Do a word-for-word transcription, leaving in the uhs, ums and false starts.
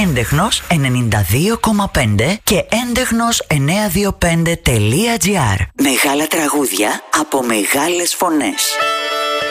έντεχνος ενενήντα δύο κόμμα πέντε και έντεχνος εννιακόσια είκοσι πέντε τελεία τζι άρ. Μεγάλα τραγούδια από μεγάλες φωνές.